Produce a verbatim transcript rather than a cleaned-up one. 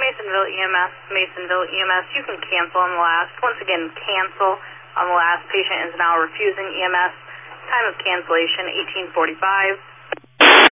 Masonville E M S, Masonville E M S, you can cancel on the last. Once again, cancel on the last. Patient is now refusing E M S. Time of cancellation, eighteen forty-five.